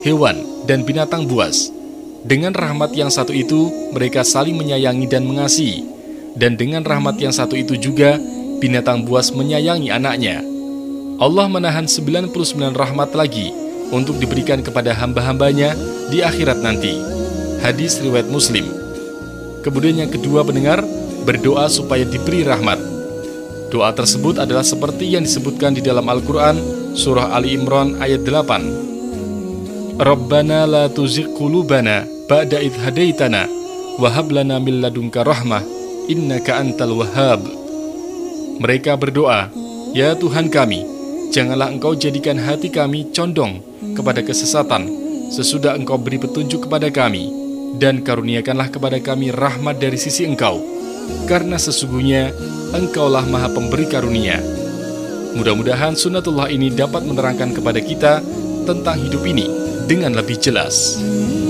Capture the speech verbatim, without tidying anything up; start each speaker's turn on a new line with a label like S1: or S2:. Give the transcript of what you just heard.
S1: hewan, dan binatang buas. Dengan rahmat yang satu itu, mereka saling menyayangi dan mengasihi. Dan dengan rahmat yang satu itu juga, binatang buas menyayangi anaknya. Allah menahan sembilan puluh sembilan rahmat lagi untuk diberikan kepada hamba-hambanya di akhirat nanti. Hadis riwayat Muslim. Kemudian yang kedua pendengar, berdoa supaya diberi rahmat. Doa tersebut adalah seperti yang disebutkan di dalam Al-Quran, surah Ali Imran ayat delapan. Rabbana la tuzigh qulubana ba'da idh hadaitana wa hab lana min ladunka rahmah innaka antal wahhab. Mereka berdoa, ya Tuhan kami, janganlah Engkau jadikan hati kami condong kepada kesesatan sesudah Engkau beri petunjuk kepada kami, dan karuniakanlah kepada kami rahmat dari sisi Engkau, karena sesungguhnya Engkaulah Maha Pemberi Karunia. Mudah-mudahan sunnatullah ini dapat menerangkan kepada kita tentang hidup ini dengan lebih jelas.